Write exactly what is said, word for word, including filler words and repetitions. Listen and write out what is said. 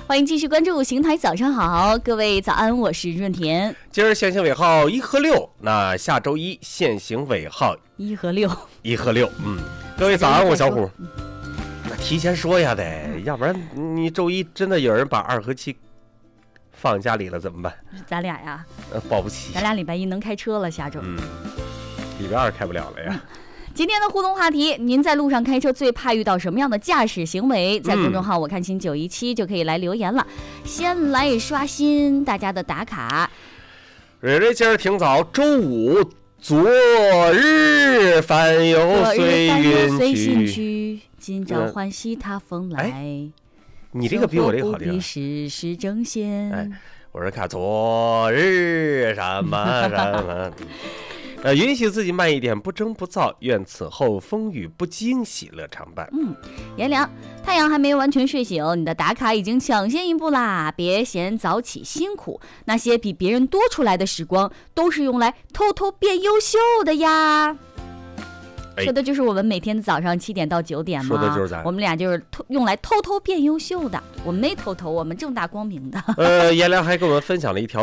欢迎继续关注邢台早上好，各位早安，我是润田。 今儿限行尾号一和六，那下周一限行尾号一和六， 一和六。嗯，各位早安，我小虎。那提前说呀得，要不然你周一真的有人把二和七放家里了怎么办？ 咱俩呀， 呃，保不齐。 咱俩礼拜一能开车了，下周。 嗯，礼拜二开不了了呀。 今天的互动话题，您在路上开车最怕遇到什么样的驾驶行为？在公众号我看清九一七就可以来留言了。先来刷新大家的打卡。 蕊蕊今儿挺早，周五，昨日翻游随云去， 今朝欢喜他风来。 哎、你这个比我这个好听。 不必事事争先。 哎，我是看昨日什么什么。呃，允许自己慢一点，不争不躁，愿此后风雨不惊，喜乐常伴。 嗯，颜良，太阳还没完全睡醒，你的打卡已经抢先一步啦！别嫌早起辛苦，那些比别人多出来的时光，都是用来偷偷变优秀的呀。哎、说的就是我们每天的早上七点到九点嘛， 说的就是咱， 我们俩就是偷用来偷偷变优秀的。我们没偷偷，我们正大光明的。 呃，颜良还给我们分享了一条